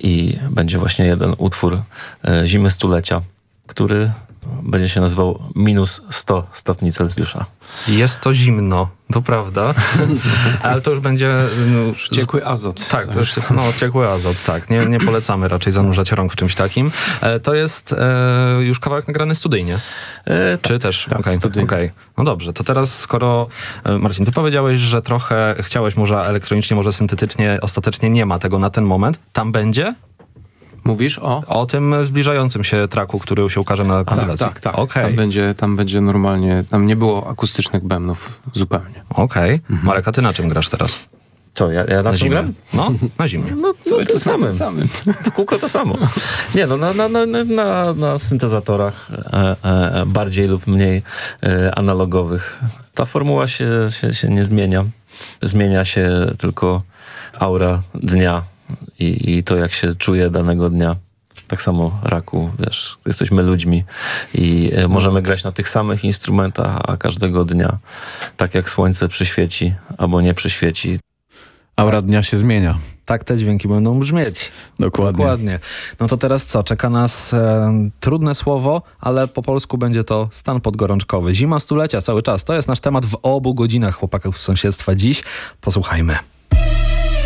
i będzie właśnie jeden utwór Zimy Stulecia, który będzie się nazywał minus 100 stopni Celsjusza. Jest to zimno, to prawda, ale to już będzie... Ciekły azot. Tak, to już ciekły azot, tak. Nie polecamy raczej zanurzać rąk w czymś takim. To jest już kawałek nagrany studyjnie? Czy też? Tak, okay, studyjnie. Okay. No dobrze, to teraz skoro, Marcin, ty powiedziałeś, że trochę chciałeś może elektronicznie, może syntetycznie, ostatecznie nie ma tego na ten moment. Tam będzie? Mówisz o? O tym zbliżającym się traku, który się ukaże na kompilacji. Tak. Okay. Tam będzie normalnie, tam nie było akustycznych bębnów zupełnie. Okej. Marek, a ty na czym grasz teraz? Co, ja na czym gram? No, na zimę. No to samym. W kółko to samo. Nie, no na syntezatorach bardziej lub mniej analogowych. Ta formuła się nie zmienia. Zmienia się tylko aura dnia i to, jak się czuje danego dnia. Tak samo Raku, wiesz, jesteśmy ludźmi i możemy grać na tych samych instrumentach, a każdego dnia, tak jak słońce przyświeci albo nie przyświeci. Aura dnia się zmienia. Tak te dźwięki będą brzmieć. Dokładnie. No to teraz co? Czeka nas trudne słowo, ale po polsku będzie to stan podgorączkowy. Zima stulecia cały czas. To jest nasz temat w obu godzinach Chłopaków z sąsiedztwa dziś. Posłuchajmy.